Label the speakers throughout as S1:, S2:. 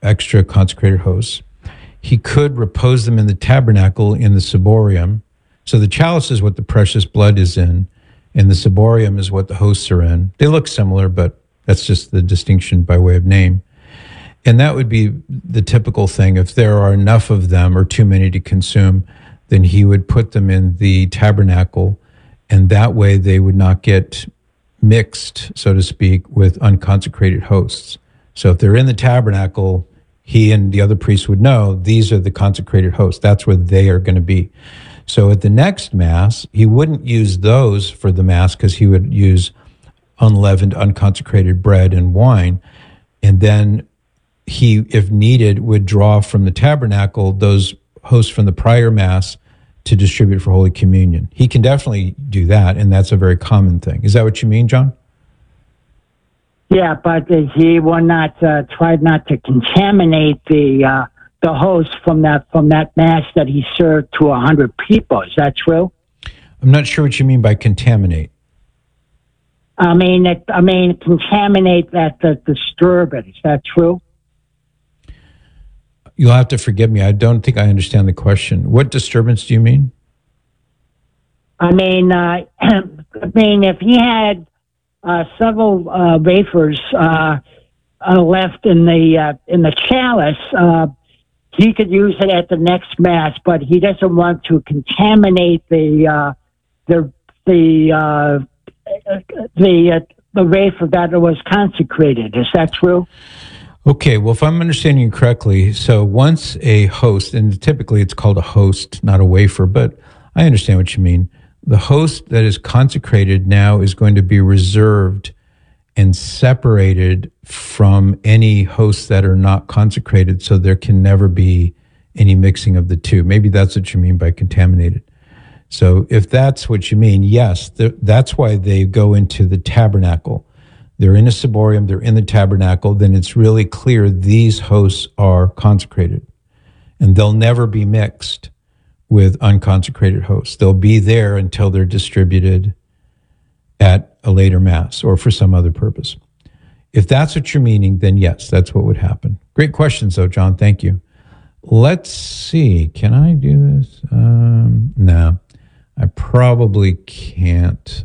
S1: extra consecrated hosts. He could repose them in the tabernacle in the ciborium. So the chalice is what the precious blood is in, and the ciborium is what the hosts are in. They look similar, but that's just the distinction by way of name. And that would be the typical thing. If there are enough of them or too many to consume, then he would put them in the tabernacle, and that way they would not get mixed, so to speak, with unconsecrated hosts. So if they're in the tabernacle, he and the other priests would know these are the consecrated hosts. That's where they are going to be. So at the next Mass, he wouldn't use those for the Mass because he would use unleavened, unconsecrated bread and wine. And then he, if needed, would draw from the tabernacle those hosts from the prior Mass to distribute for Holy Communion. He can definitely do that, and that's a very common thing. Is that what you mean, John?
S2: Yeah, but he will not try not to contaminate the host from that Mass that he served to 100 people. Is that true?
S1: I'm not sure what you mean by contaminate.
S2: I mean contaminate that, disturb it. Is that true?
S1: You'll have to forgive me. I don't think I understand the question. What disturbance do you mean?
S2: I mean, if he had several wafers left in the chalice, he could use it at the next Mass, but he doesn't want to contaminate the wafer that was consecrated. Is that true?
S1: Okay, well, if I'm understanding you correctly, so once a host, and typically it's called a host, not a wafer, but I understand what you mean. The host that is consecrated now is going to be reserved and separated from any hosts that are not consecrated, so there can never be any mixing of the two. Maybe that's what you mean by contaminated. So if that's what you mean, yes, that's why they go into the tabernacle. They're in a ciborium, they're in the tabernacle, then it's really clear these hosts are consecrated. And they'll never be mixed with unconsecrated hosts. They'll be there until they're distributed at a later Mass or for some other purpose. If that's what you're meaning, then yes, that's what would happen. Great questions, though, John. Thank you. Let's see. Can I do this? No, I probably can't.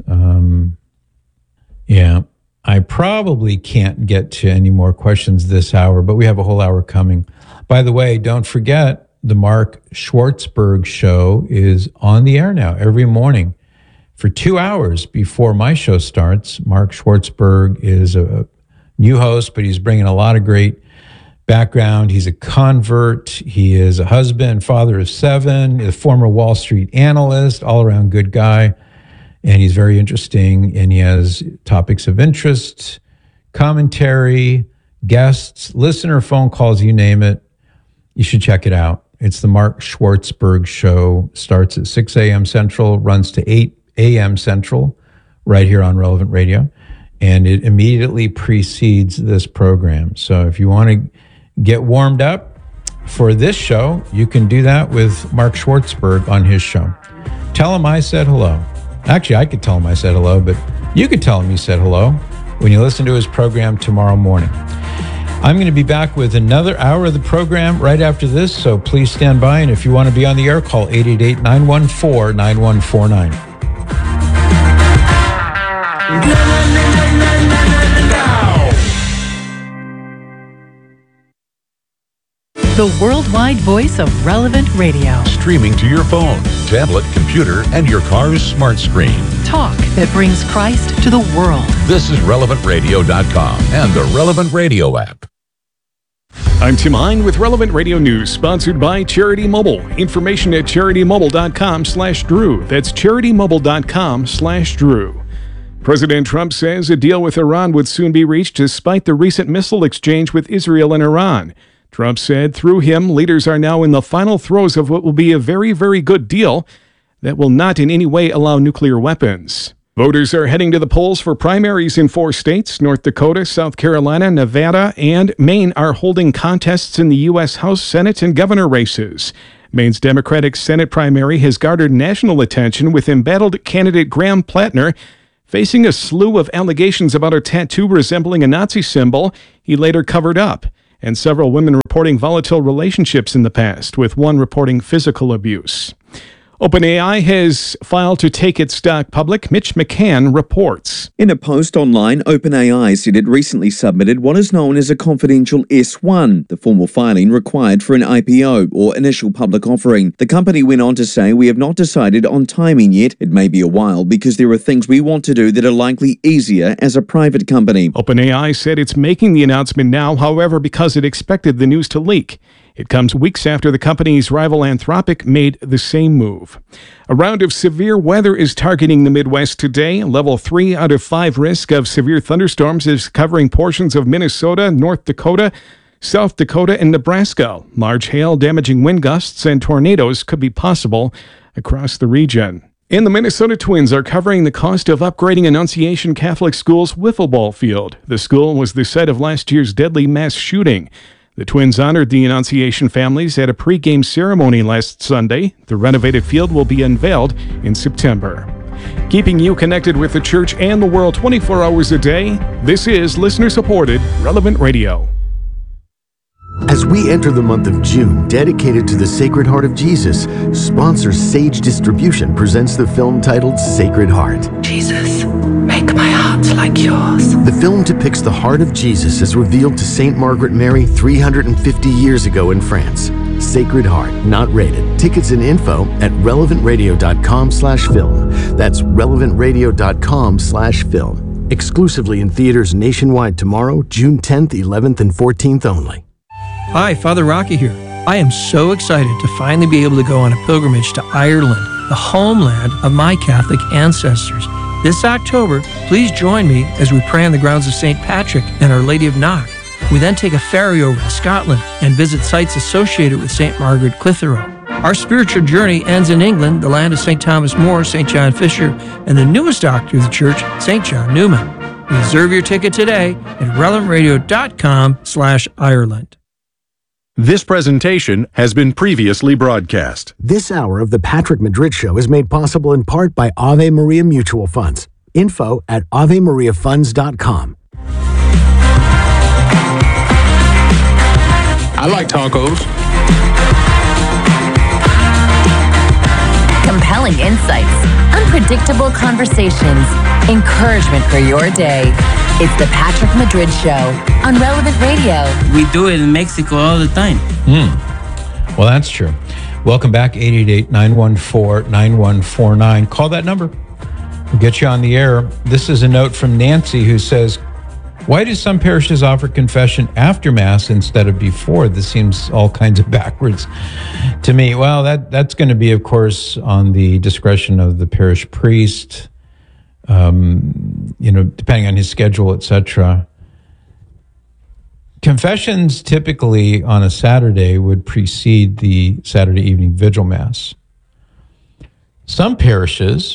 S1: I probably can't get to any more questions this hour, but we have a whole hour coming. By the way, don't forget, the Mark Schwartzberg Show is on the air now every morning for 2 hours before my show starts. Mark Schwartzberg is a new host, but he's bringing a lot of great background. He's a convert. He is a husband, father of 7, a former Wall Street analyst, all-around good guy. And he's very interesting, and he has topics of interest, commentary, guests, listener phone calls, you name it. You should check it out. It's the Mark Schwartzberg Show. Starts at 6 a.m. Central, runs to 8 a.m. Central, right here on Relevant Radio. And it immediately precedes this program. So if you want to get warmed up for this show, you can do that with Mark Schwartzberg on his show. Tell him I said hello. Actually, I could tell him I said hello, but you could tell him he said hello when you listen to his program tomorrow morning. I'm going to be back with another hour of the program right after this, so please stand by. And if you want to be on the air, call 888-914-9149.
S3: The worldwide voice of Relevant Radio.
S4: Streaming to your phone, tablet, computer, and your car's smart screen.
S3: Talk that brings Christ to the world.
S4: This is RelevantRadio.com and the Relevant Radio app.
S5: I'm Tim Hine with Relevant Radio News, sponsored by Charity Mobile. Information at CharityMobile.com/Drew. That's CharityMobile.com/Drew. President Trump says a deal with Iran would soon be reached despite the recent missile exchange with Israel and Iran. Trump said through him, leaders are now in the final throes of what will be a very, very good deal that will not in any way allow nuclear weapons. Voters are heading to the polls for primaries in 4 states. North Dakota, South Carolina, Nevada, and Maine are holding contests in the U.S. House, Senate, and governor races. Maine's Democratic Senate primary has garnered national attention with embattled candidate Graham Plattner facing a slew of allegations about a tattoo resembling a Nazi symbol he later covered up. and several women reporting volatile relationships in the past, with one reporting physical abuse. OpenAI has filed to take its stock public, Mitch McCann reports.
S6: In a post online, OpenAI said it recently submitted what is known as a confidential S-1, the formal filing required for an IPO, or initial public offering. The company went on to say, "We have not decided on timing yet. It may be a while because there are things we want to do that are likely easier as a private company."
S5: OpenAI said it's making the announcement now, however, because it expected the news to leak. It comes weeks after the company's rival Anthropic made the same move. A round of severe weather is targeting the Midwest today. Level 3 out of 5 risk of severe thunderstorms is covering portions of Minnesota, North Dakota, South Dakota, and Nebraska. Large hail, damaging wind gusts, and tornadoes could be possible across the region. And the Minnesota Twins are covering the cost of upgrading Annunciation Catholic School's wiffle ball field. The school was the site of last year's deadly mass shooting. The Twins honored the Annunciation families at a pregame ceremony last Sunday. The renovated field will be unveiled in September. Keeping you connected with the church and the world 24 hours a day, this is listener-supported Relevant Radio.
S7: As we enter the month of June, dedicated to the Sacred Heart of Jesus, sponsor Sage Distribution presents the film titled Sacred Heart.
S8: Jesus, make my heart like yours.
S7: The film depicts the heart of Jesus as revealed to St. Margaret Mary 350 years ago in France. Sacred Heart, not rated. Tickets and info at relevantradio.com/film. That's relevantradio.com/film. Exclusively in theaters nationwide tomorrow, June 10th, 11th, and 14th only.
S9: Hi, Father Rocky here. I am so excited to finally be able to go on a pilgrimage to Ireland, the homeland of my Catholic ancestors. This October, please join me as we pray on the grounds of St. Patrick and Our Lady of Knock. We then take a ferry over to Scotland and visit sites associated with St. Margaret Clitheroe. Our spiritual journey ends in England, the land of St. Thomas More, St. John Fisher, and the newest doctor of the church, St. John Newman. Reserve your ticket today at relevantradio.com/Ireland.
S4: This presentation has been previously broadcast.
S7: This hour of the Patrick Madrid Show is made possible in part by Ave Maria Mutual Funds. Info at AveMariaFunds.com.
S10: I like tacos.
S11: Compelling insights, unpredictable conversations, encouragement for your day. It's the Patrick Madrid Show on Relevant Radio.
S12: We do it in Mexico all the time.
S1: Well, that's true. Welcome back, 888-914-9149. Call that number. We'll get you on the air. This is a note from Nancy who says, why do some parishes offer confession after Mass instead of before? This seems all kinds of backwards to me. Well, that's going to be, of course, on the discretion of the parish priest, depending on his schedule, etc. Confessions typically on a Saturday would precede the Saturday evening vigil Mass. Some parishes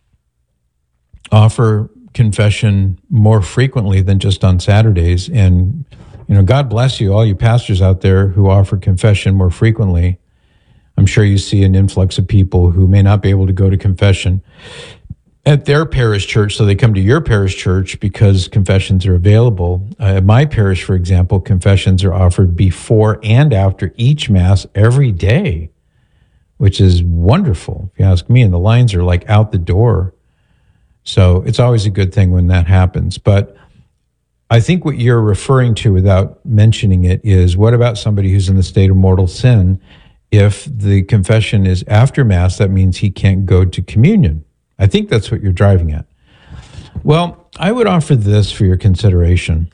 S1: offer confession more frequently than just on Saturdays. And, God bless you, all you pastors out there who offer confession more frequently. I'm sure you see an influx of people who may not be able to go to confession at their parish church, so they come to your parish church because confessions are available. At my parish, for example, confessions are offered before and after each Mass every day, which is wonderful, if you ask me, and the lines are like out the door. So it's always a good thing when that happens. But I think what you're referring to without mentioning it is, what about somebody who's in the state of mortal sin? If the confession is after Mass, that means he can't go to communion. I think that's what you're driving at. Well, I would offer this for your consideration.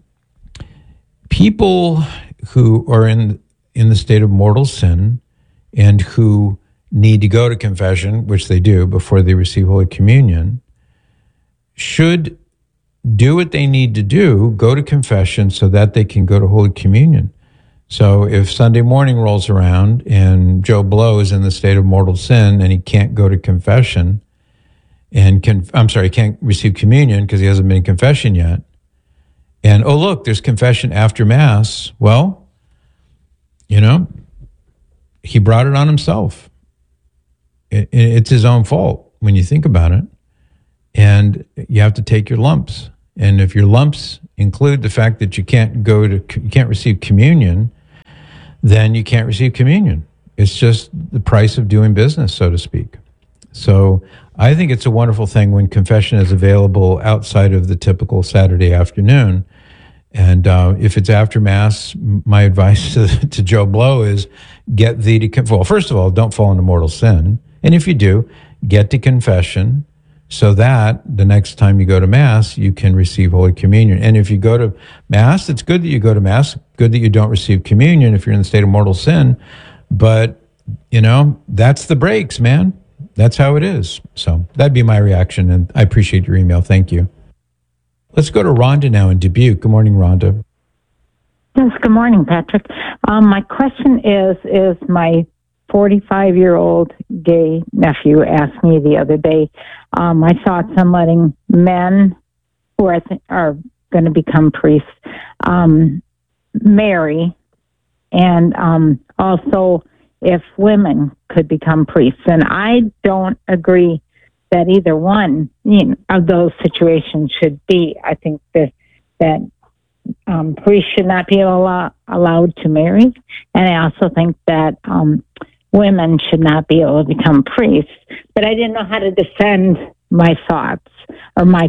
S1: People who are in the state of mortal sin and who need to go to confession, which they do before they receive Holy Communion, should do what they need to do, go to confession so that they can go to Holy Communion. So if Sunday morning rolls around and Joe Blow is in the state of mortal sin and he can't go to confession and he can't receive communion because he hasn't been in confession yet, and oh look, there's confession after Mass, well, he brought it on himself. It's his own fault when you think about it. And you have to take your lumps. And if your lumps include the fact that you can't receive communion, then you can't receive communion. It's just the price of doing business, so to speak. So I think it's a wonderful thing when confession is available outside of the typical Saturday afternoon. And if it's after Mass, my advice to Joe Blow is get thee to well, first of all, don't fall into mortal sin. And if you do, get to confession so that the next time you go to Mass, you can receive Holy Communion. And if you go to Mass, it's good that you go to Mass, good that you don't receive communion if you're in the state of mortal sin. But, that's the breaks, man. That's how it is. So that'd be my reaction, and I appreciate your email. Thank you. Let's go to Rhonda now in Dubuque. Good morning, Rhonda.
S10: Yes, good morning, Patrick. My question is my 45-year-old gay nephew asked me the other day my thoughts on letting men who are going to become priests marry, and also if women could become priests. And I don't agree that either one of those situations should be. I think that priests should not be allowed to marry, and I also think that women should not be able to become priests. But I didn't know how to defend my thoughts or my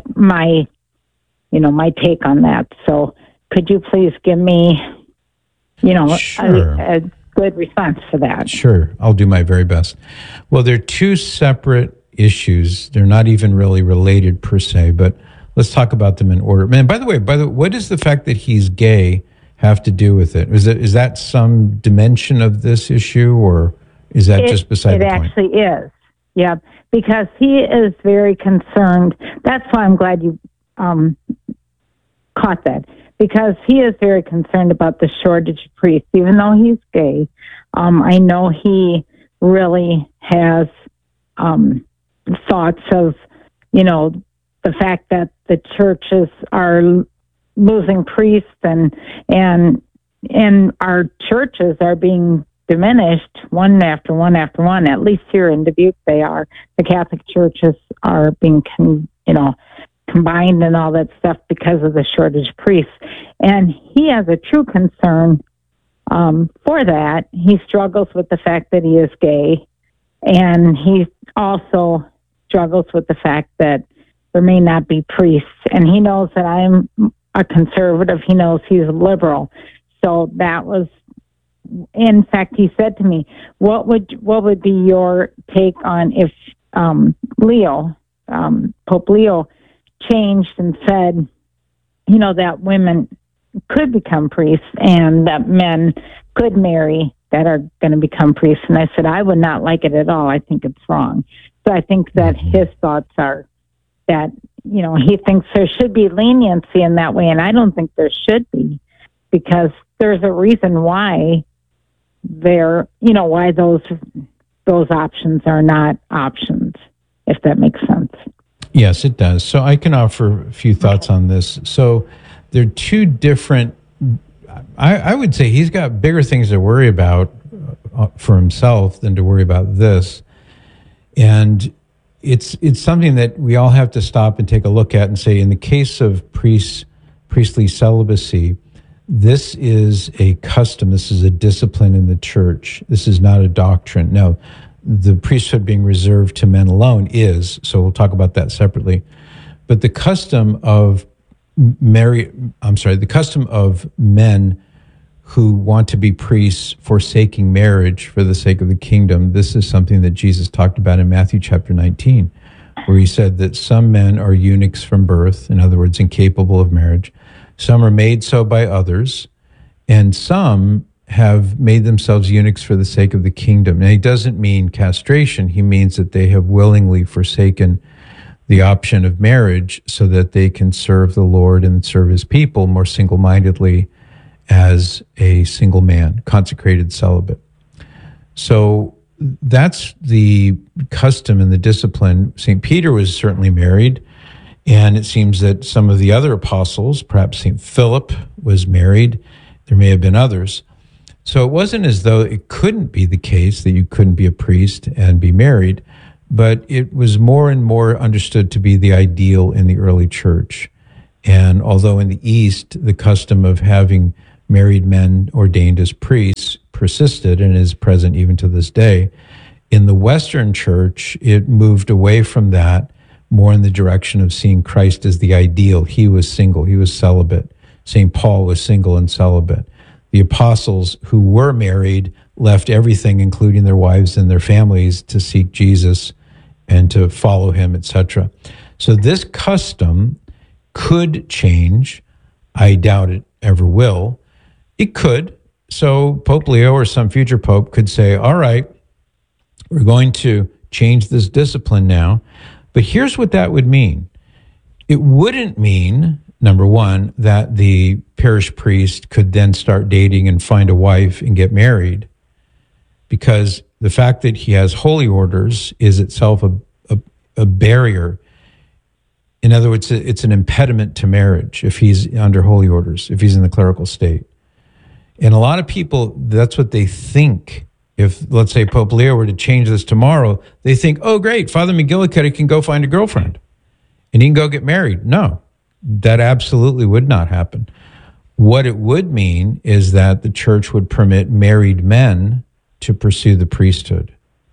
S10: take on that. So could you please give me,
S1: Sure.
S10: a good response for that?
S1: Sure. I'll do my very best. Well, they're two separate issues. They're not even really related per se, but let's talk about them in order. Man, by the way, what does the fact that he's gay have to do with it? Is that some dimension of this issue, or is that just beside the point?
S10: It actually is. Yeah, because he is very concerned. That's why I'm glad you caught that, because he is very concerned about the shortage of priests. Even though he's gay, I know he really has thoughts of, the fact that the churches are losing priests and our churches are being diminished one after one after one. At least here in Dubuque, they are. The Catholic churches are being, combined and all that stuff because of the shortage of priests. And he has a true concern for that. He struggles with the fact that he is gay, and he also struggles with the fact that there may not be priests. And he knows that I'm a conservative. He knows he's a liberal. So that was, in fact, he said to me, what would be your take on if Pope Leo changed and said, that women could become priests and that men could marry that are going to become priests? And I said, I would not like it at all. I think it's wrong. So I think that his thoughts are that, he thinks there should be leniency in that way. And I don't think there should be, because there's a reason why why those options are not options, if that makes sense.
S1: Yes, it does. So I can offer a few thoughts on this. So there are two different, I would say he's got bigger things to worry about for himself than to worry about this. And it's something that we all have to stop and take a look at and say, in the case of priestly celibacy, this is a custom. This is a discipline in the church. This is not a doctrine. Now, the priesthood being reserved to men alone is, so we'll talk about that separately. But the custom of men who want to be priests forsaking marriage for the sake of the kingdom, this is something that Jesus talked about in Matthew chapter 19, where he said that some men are eunuchs from birth, in other words, incapable of marriage. Some are made so by others, and some have made themselves eunuchs for the sake of the kingdom. Now, he doesn't mean castration. He means that they have willingly forsaken the option of marriage so that they can serve the Lord and serve his people more single-mindedly as a single man, consecrated celibate. So that's the custom and the discipline. St. Peter was certainly married, and it seems that some of the other apostles, perhaps St. Philip was married. There may have been others. So it wasn't as though it couldn't be the case that you couldn't be a priest and be married, but it was more and more understood to be the ideal in the early church. And although in the East, the custom of having married men ordained as priests persisted and is present even to this day, in the Western church, it moved away from that more in the direction of seeing Christ as the ideal. He was single, he was celibate. St. Paul was single and celibate. The apostles who were married left everything, including their wives and their families, to seek Jesus and to follow him, etc. So this custom could change. I doubt it ever will. It could. So Pope Leo or some future pope could say, all right, we're going to change this discipline now. But here's what that would mean. It wouldn't mean, number one, that the parish priest could then start dating and find a wife and get married, because the fact that he has holy orders is itself a barrier. In other words, it's an impediment to marriage if he's under holy orders, if he's in the clerical state. And a lot of people, that's what they think. If, let's say, Pope Leo were to change this tomorrow, they think, oh, great, Father McGillicuddy can go find a girlfriend and he can go get married. No, that absolutely would not happen. What it would mean is that the church would permit married men to pursue the priesthood.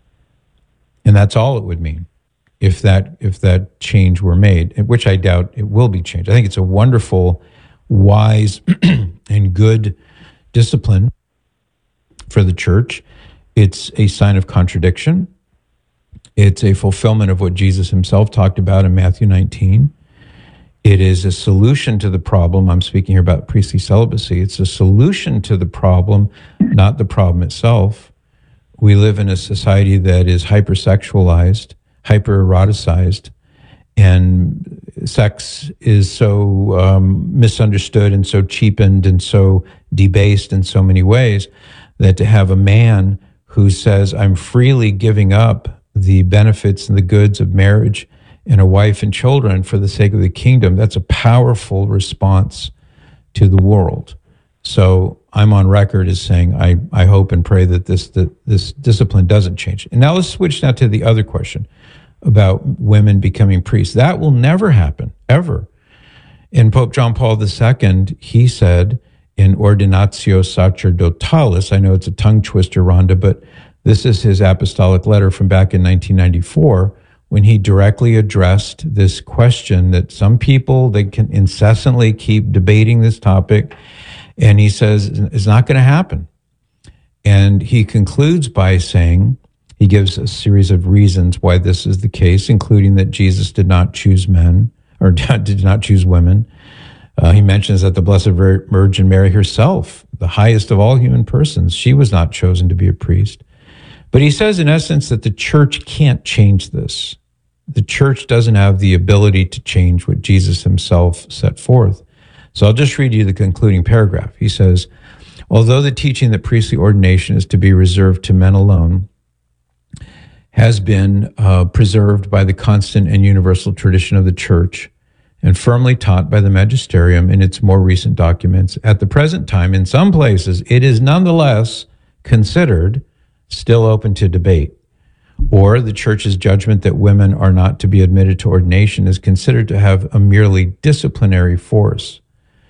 S1: And that's all it would mean if that change were made, which I doubt it will be changed. I think it's a wonderful, wise, and good discipline for the church. It's a sign of contradiction. It's a fulfillment of what Jesus himself talked about in Matthew 19. It is a solution to the problem. I'm speaking here about priestly celibacy. It's a solution to the problem, not the problem itself. We live in a society that is hypersexualized, hyper-eroticized, and sex is so misunderstood and so cheapened and so debased in so many ways that to have a man who says, I'm freely giving up the benefits and the goods of marriage and a wife and children for the sake of the kingdom, that's a powerful response to the world. So I'm on record as saying I hope and pray that this discipline doesn't change. And now let's switch now to the other question about women becoming priests. That will never happen, ever. In Pope John Paul II, he said in Ordinatio Sacerdotalis, I know it's a tongue twister, Rhonda, but this is his apostolic letter from back in 1994, when he directly addressed this question that some people, they can incessantly keep debating this topic, and he says it's not going to happen. And he concludes by saying, he gives a series of reasons why this is the case, including that Jesus did not choose men, or did not choose women. He mentions that the Blessed Virgin Mary herself, the highest of all human persons, she was not chosen to be a priest. But he says, in essence, that the church can't change this. The church doesn't have the ability to change what Jesus himself set forth. So I'll just read you the concluding paragraph. He says, although the teaching that priestly ordination is to be reserved to men alone has been preserved by the constant and universal tradition of the church and firmly taught by the magisterium in its more recent documents, at the present time, in some places, it is nonetheless considered still open to debate, or the church's judgment that women are not to be admitted to ordination is considered to have a merely disciplinary force.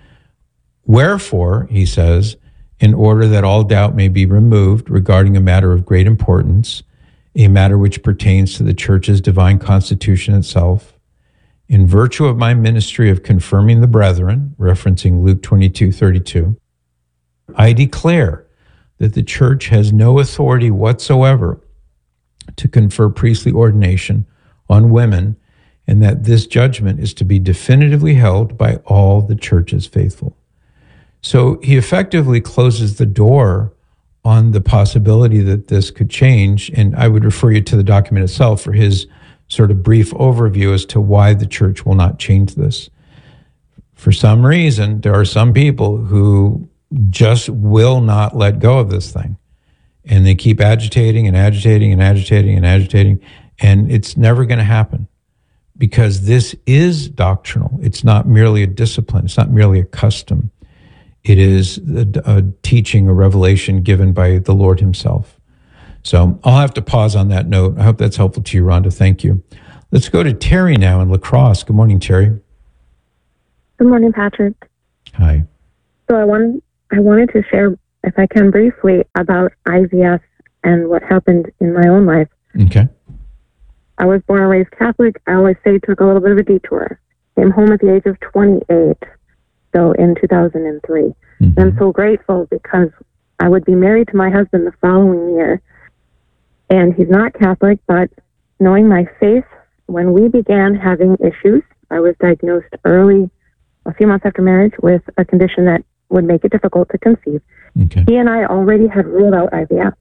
S1: Wherefore, he says, in order that all doubt may be removed regarding a matter of great importance, a matter which pertains to the church's divine constitution itself, in virtue of my ministry of confirming the brethren, referencing Luke 22:32, I declare that the church has no authority whatsoever to confer priestly ordination on women, and that this judgment is to be definitively held by all the church's faithful. So he effectively closes the door on the possibility that this could change, and I would refer you to the document itself for his sort of brief overview as to why the church will not change this. For some reason, there are some people who just will not let go of this thing. And they keep agitating and agitating and agitating and agitating, and it's never going to happen because this is doctrinal. It's not merely a discipline. It's not merely a custom. It is a teaching, a revelation given by the Lord himself. So I'll have to pause on that note. I hope that's helpful to you, Rhonda. Thank you. Let's go to Terry now in La Crosse. Good morning, Terry.
S13: Good morning, Patrick.
S1: Hi.
S13: So I wanted to share, if I can, briefly about IVF and what happened in my own life.
S1: Okay.
S13: I was born and raised Catholic. I always say took a little bit of a detour. Came home at the age of 28, so in 2003.
S1: Mm-hmm.
S13: I'm so grateful because I would be married to my husband the following year. And he's not Catholic, but knowing my faith, when we began having issues, I was diagnosed early, a few months after marriage, with a condition that would make it difficult to conceive.
S1: Okay.
S13: He and I already had ruled out IVF.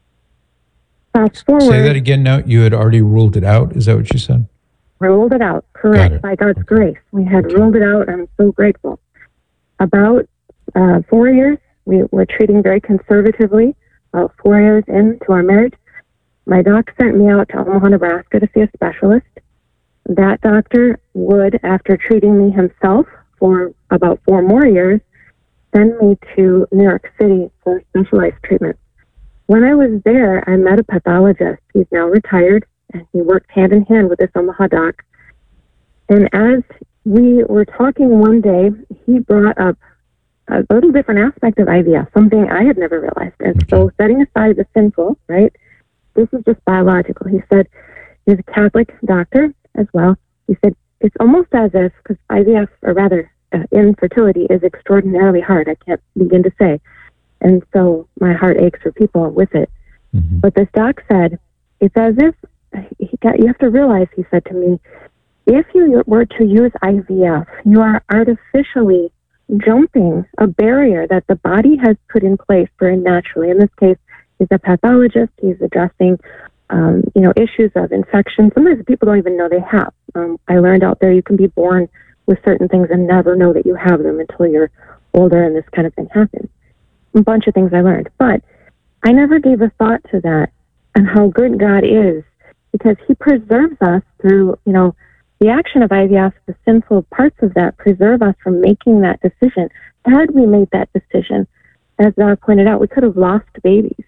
S13: Fast forward.
S1: Say that again now. You had already ruled it out. Is that what you said?
S13: Ruled it out, correct, by God's grace. We had ruled it out. I'm so grateful. About 4 years, we were treating very conservatively. About 4 years into our marriage, my doc sent me out to Omaha, Nebraska to see a specialist. That doctor would, after treating me himself for about 4 more years, send me to New York City for specialized treatment. When I was there, I met a pathologist. He's now retired, and he worked hand in hand with this Omaha doc. And as we were talking one day, he brought up a little different aspect of IVF, something I had never realized. And so, setting aside the sinful, right, this is just biological. He said, he's a Catholic doctor as well. He said, it's almost as if, because IVF, or rather infertility, is extraordinarily hard. I can't begin to say. And so my heart aches for people with it.
S1: Mm-hmm.
S13: But this doc said, it's as if, you have to realize, he said to me, if you were to use IVF, you are artificially jumping a barrier that the body has put in place very naturally. In this case, he's a pathologist. He's addressing, issues of infection. Sometimes people don't even know they have. I learned out there you can be born with certain things and never know that you have them until you're older and this kind of thing happens. A bunch of things I learned. But I never gave a thought to that and how good God is, because he preserves us through, the action of IVF, the sinful parts of that preserve us from making that decision. Had we made that decision, as Doc pointed out, we could have lost babies.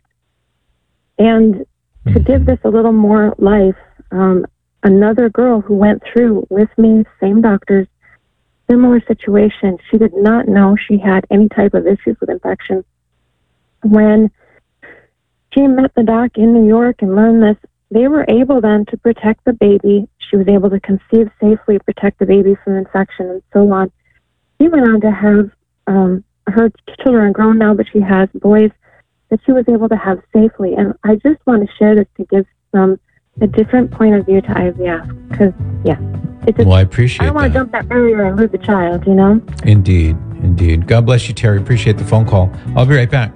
S13: And to give this a little more life, another girl who went through with me, same doctors, similar situation, she did not know she had any type of issues with infection. When she met the doc in New York and learned this, they were able then to protect the baby. She was able to conceive safely, protect the baby from infection, and so on. She went on to have her children grown now, but she has boys that she was able to have safely. And I just want to share this to give some a different point of view to IVF, because, it's just,
S1: well, I appreciate
S13: I don't want to jump that barrier and lose the child,
S1: Indeed. God bless you, Terry. Appreciate the phone call. I'll be right back.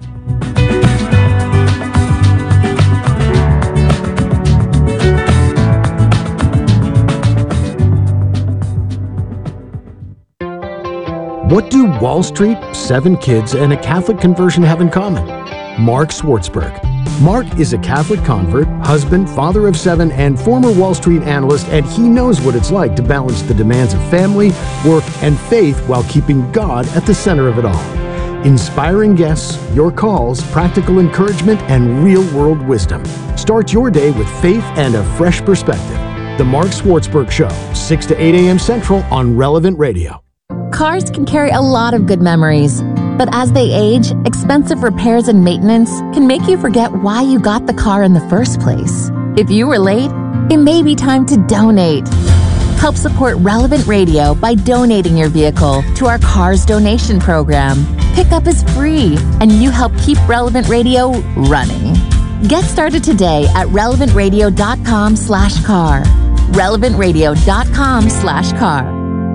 S7: What do Wall Street, 7 kids, and a Catholic conversion have in common? Mark Schwartzberg. Mark is a Catholic convert, husband, father of 7, and former Wall Street analyst, and he knows what it's like to balance the demands of family, work, and faith while keeping God at the center of it all. Inspiring guests, your calls, practical encouragement, and real-world wisdom. Start your day with faith and a fresh perspective. The Mark Schwartzberg Show, 6 to 8 a.m. Central on Relevant Radio.
S11: Cars can carry a lot of good memories, but as they age, expensive repairs and maintenance can make you forget why you got the car in the first place. If you were late, it may be time to donate. Help support Relevant Radio by donating your vehicle to our Cars Donation Program. Pickup is free, and you help keep Relevant Radio running. Get started today at relevantradio.com/car. relevantradio.com/car.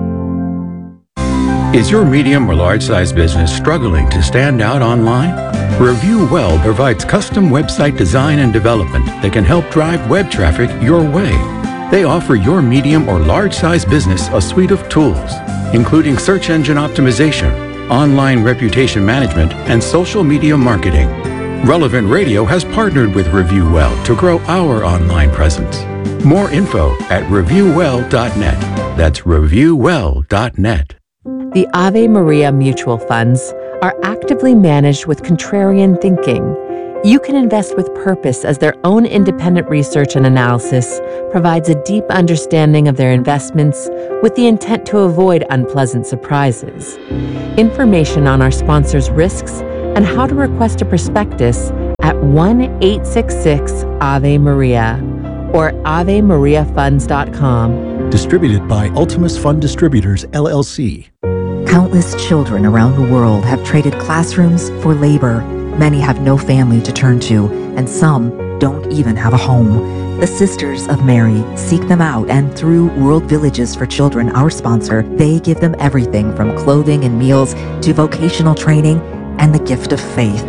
S14: Is your medium or large-size business struggling to stand out online? Review Well provides custom website design and development that can help drive web traffic your way. They offer your medium or large-size business a suite of tools, including search engine optimization, online reputation management, and social media marketing. Relevant Radio has partnered with Review Well to grow our online presence. More info at reviewwell.net. That's reviewwell.net.
S15: The Ave Maria mutual funds are actively managed with contrarian thinking. You can invest with purpose as their own independent research and analysis provides a deep understanding of their investments with the intent to avoid unpleasant surprises. Information on our sponsors' risks and how to request a prospectus at 1-866-AVE-MARIA or AveMariaFunds.com.
S16: Distributed by Ultimus Fund Distributors, LLC.
S17: Countless children around the world have traded classrooms for labor. Many have no family to turn to, and some don't even have a home. The Sisters of Mary seek them out, and through World Villages for Children, our sponsor, they give them everything from clothing and meals to vocational training and the gift of faith.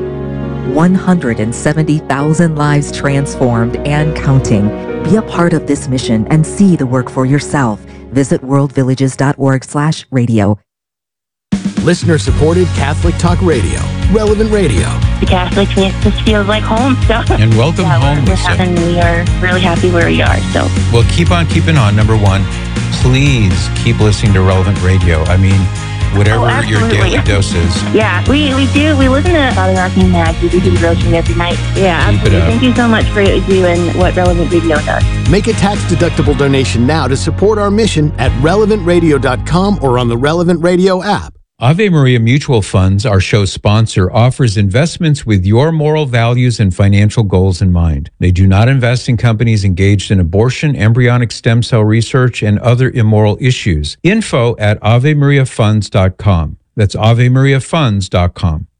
S17: 170,000 lives transformed and counting. Be a part of this mission and see the work for yourself. Visit worldvillages.org/radio.
S7: Listener-supported Catholic Talk Radio, Relevant Radio.
S18: The Catholic just feels like home. So.
S1: And welcome home, Lisa.
S18: And we are really happy where we are. So.
S1: Well, keep on keeping on. Number one, please keep listening to Relevant Radio. I mean, whatever your daily dose is.
S18: Yeah, we do. We listen to Father Rocky and Maggie. We do the road every night. Yeah, absolutely. Thank you so much for what you do and what Relevant Radio does.
S7: Make a tax-deductible donation now to support our mission at relevantradio.com or on the Relevant Radio app.
S1: Ave Maria Mutual Funds, our show sponsor, offers investments with your moral values and financial goals in mind. They do not invest in companies engaged in abortion, embryonic stem cell research, and other immoral issues. Info at AveMariaFunds.com. That's AveMariaFunds.com.